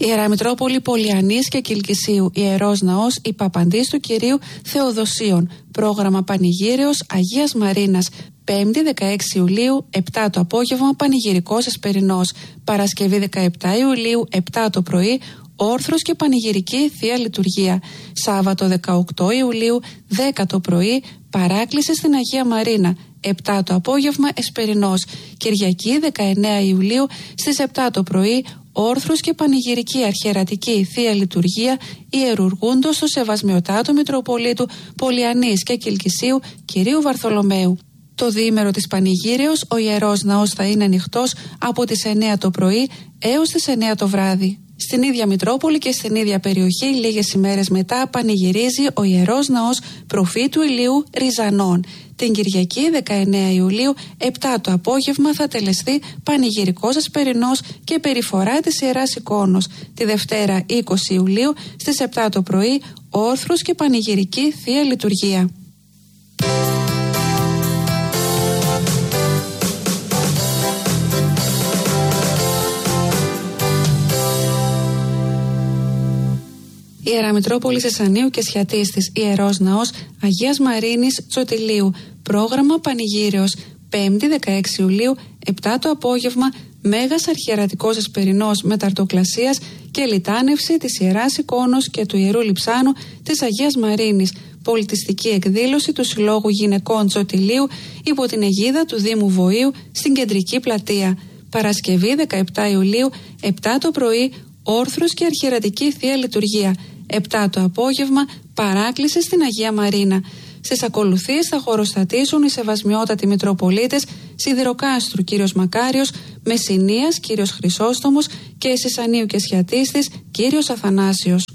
Ιερά Μητρόπολη Πολιανής και Κιλκυσίου, Ιερός Ναός Υπαπαντής του Κυρίου Θεοδοσίων. Πρόγραμμα Πανηγύρεως Αγίας Μαρίνας. 5η 16 Ιουλίου, 7 το απόγευμα, Πανηγυρικός Εσπερινός. Παρασκευή 17 Ιουλίου, 7 το πρωί, Όρθρος και Πανηγυρική Θεία Λειτουργία. Σάββατο 18 Ιουλίου, 10 το πρωί, Παράκληση στην Αγία Μαρίνα. 7 το απόγευμα, Εσπερινός. Κυριακή 19 Ιουλίου, στις 7 το πρωί, Όρθρος και Πανηγυρική Αρχιερατική Θεία Λειτουργία ιερουργούντος στο Σεβασμιωτάτο Μητροπολίτου Πολιανής και Κιλκυσίου Κυρίου Βαρθολομαίου. Το διήμερο της Πανηγύρεως ο Ιερός Ναός θα είναι ανοιχτός από τις 9 το πρωί έως τις 9 το βράδυ. Στην ίδια Μητρόπολη και στην ίδια περιοχή, λίγες ημέρες μετά, πανηγυρίζει ο Ιερός Ναός Προφήτου Ηλίου Ριζανών. Την Κυριακή 19 Ιουλίου, 7 το απόγευμα, θα τελεστεί πανηγυρικός Εσπερινός και περιφορά της Ιεράς Εικόνος. Τη Δευτέρα 20 Ιουλίου, στις 7 το πρωί, Όρθρος και Πανηγυρική Θεία Λειτουργία. Ιερά Μητρόπολη Σεσανίου και Σιατίστης, Ιερός Ναός Αγίας Μαρίνης Τσοτηλίου. Πρόγραμμα Πανηγύρεως. 5η 16 Ιουλίου, 7 το απόγευμα, Μέγας Αρχιερατικός Εσπερινός Μεταρτοκλασίας και λιτάνευση της Ιεράς Εικόνος και του Ιερού Λειψάνου της Αγίας Μαρίνης. Πολιτιστική εκδήλωση του Συλλόγου Γυναικών Τσοτηλίου υπό την αιγίδα του Δήμου Βοήου στην Κεντρική Πλατεία. Παρασκευή 17 Ιουλίου, 7 το πρωί, Όρθρος και Αρχιερατική Θεία Λειτουργία. 7 το απόγευμα, Παράκληση στην Αγία Μαρίνα. Στις ακολουθίες θα χωροστατήσουν οι Σεβασμιότατοι Μητροπολίτες Σιδηροκάστρου κύριος Μακάριος, Μεσσηνίας κύριος Χρυσόστομος και Σεσανίου και Σιατίστης κύριος Αθανάσιος.